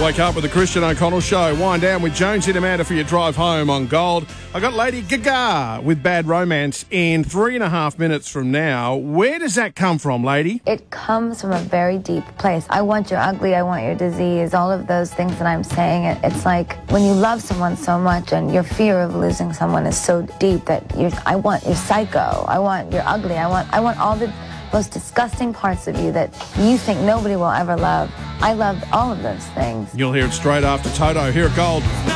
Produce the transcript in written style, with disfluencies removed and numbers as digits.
Wake up with the Christian O'Connell Show. Wind down with Jonesy and Amanda for your drive home on Gold. I got Lady Gaga with Bad Romance in 3.5 minutes from now. Where does that come from, lady? It comes from a very deep place. I want your ugly, I want your disease, all of those things that I'm saying. It's like when you love someone so much and your fear of losing someone is so deep that I want your psycho, I want your ugly, I want all the most disgusting parts of you that you think nobody will ever love. I love all of those things. You'll hear it straight after Toto here at Gold.